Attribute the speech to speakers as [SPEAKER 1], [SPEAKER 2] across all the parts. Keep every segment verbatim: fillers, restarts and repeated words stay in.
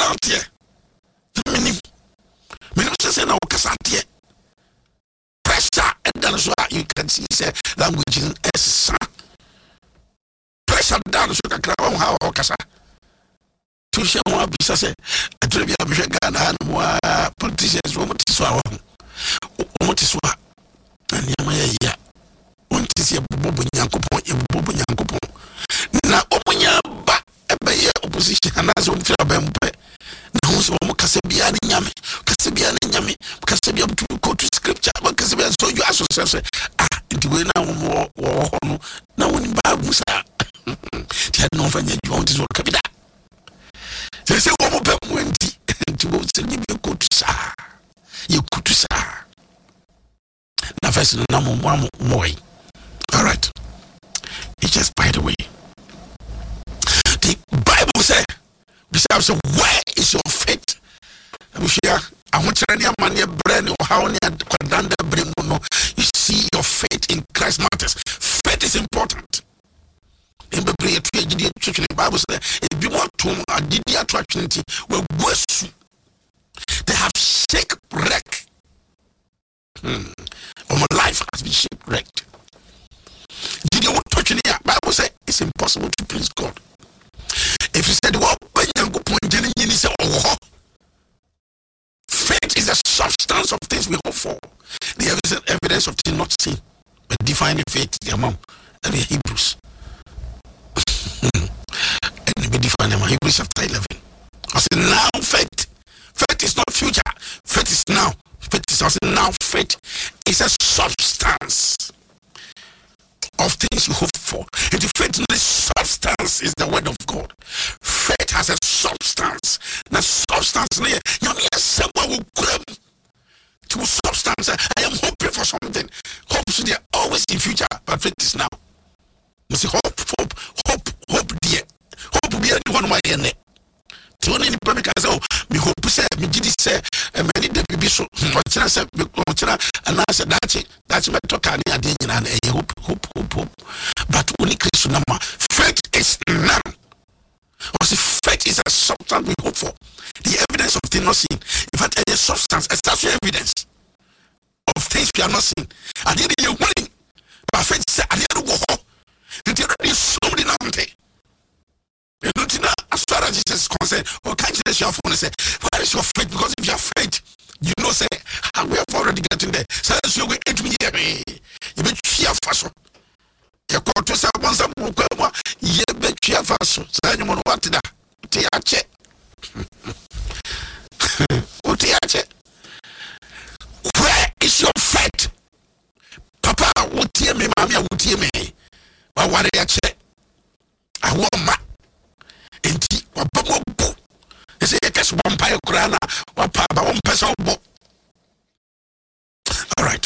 [SPEAKER 1] here. Minim. Minim say na okasa here. Pressure and then so you can see say language in S. Pressure down so kakra won ha okasa. To share one bisa say atrebi abhwe Ghana no politicians wo mutiso awo. Wo mutiso a na ya won't see a bobo nyankopon e bobo nyankopon na omunya ba ebe opposition anazo mfira bempe na ho so mo kasebia ni nyame kasebia ni nyame kasebia to go to scripture but kasebia so you aso say ah ndi we na wo wo no na woni ba musa ti no fanya ju won't so kabida say say wo mo be mo ndi ndi wo se ni be ko tu sa ye kutu sa na first na mo mo mo. All right. It's just by the way. The Bible says, besides, where is your faith? I want to tell you, man, your brain, how you see your faith in Christ matters. Faith is important. In the Bible says, if you want to, I did the attraction, well, they have shipwrecked. Hmm. My life has been shipwrecked. Did you want to touch in here? Bible says it's impossible to please God. If you said, well, faith is a substance of things we hope for. The evidence of things not seen. But defining faith, the amount. And the Hebrews. And we define them. Hebrews chapter eleven. I said, now faith. Faith is not future. Faith is now. Faith is also now faith is a substance of things you hope for. And the faith in the substance is the word of God. Faith has a substance. Now substance to substance. I am hoping for something. Hope so they are always in future, but faith is now. You see, hope, hope, hope, hope, dear. Hope will be anyone my end. To only public as oh, me hope say, me did say, and many the baby so, what I said, and I said, that's it, that's my talk, and I hope, hope, hope, hope. But only Christian number, faith is none. Or see, faith is a substance we hope for. The evidence of things not seen. In fact, a substance, a statutory evidence of things we are not seen. And then you're willing, but faith said, I didn't go home. And there is so many numbers. You don't know, as far as Jesus is concerned, or can't you just your phone and say, where is your faith? Because if you have faith, you know, say, we have already gotten there. So that's you will eight me. You be cheer faso. You call to someone, some more, you be cheer faso. So you want what that? Tiache. Tiache. Where is your faith? Papa, what tear me, mammy, what tear me? But what I check? I want my. Enti wabamo bu ese yekes wampaye kurana wapa ba wompesa obo. All right,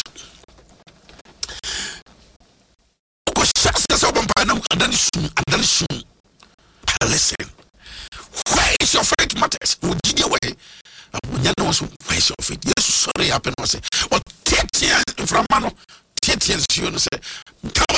[SPEAKER 1] ko shasa so wampaye na adani sum adani sum. Listen, where is your faith matters? Wo didi way abunya no so where is your faith? Yes, sorry happen no say o tetia in frama no tetia you no say